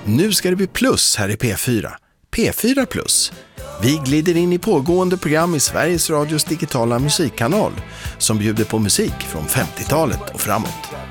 Nu ska det bli plus här i P4. P4 Plus. Vi glider in i pågående program i Sveriges Radios digitala musikkanal som bjuder på musik från 50-talet och framåt.